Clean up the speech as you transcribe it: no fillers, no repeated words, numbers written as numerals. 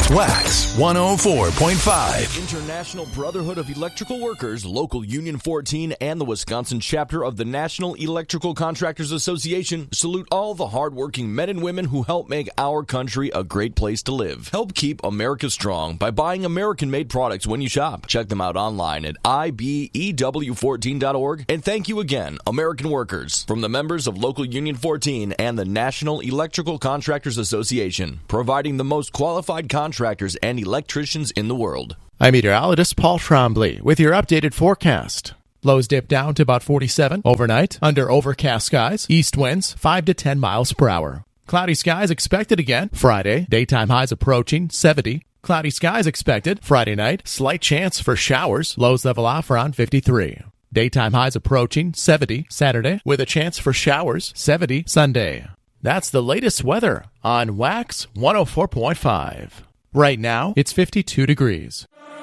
Wax 104.5. International Brotherhood of Electrical Workers, Local Union 14, and the Wisconsin chapter of the National Electrical Contractors Association salute all the hardworking men and women who help make our country a great place to live. Help keep America strong by buying American-made products when you shop. Check them out online at ibew14.org. And thank you again, American workers, from the members of Local Union 14 and the National Electrical Contractors Association, providing the most qualified contractors and electricians in the world. I'm meteorologist Paul Trombley with your updated forecast. Lows dip down to about 47 overnight under overcast skies. East winds 5 to 10 miles per hour. Cloudy skies expected again Friday. Daytime highs approaching 70. Cloudy skies expected Friday night. Slight chance for showers. Lows level off around 53. Daytime highs approaching 70 Saturday with a chance for showers 70 Sunday. That's the latest weather on Wax 104.5. Right now, it's 52 degrees.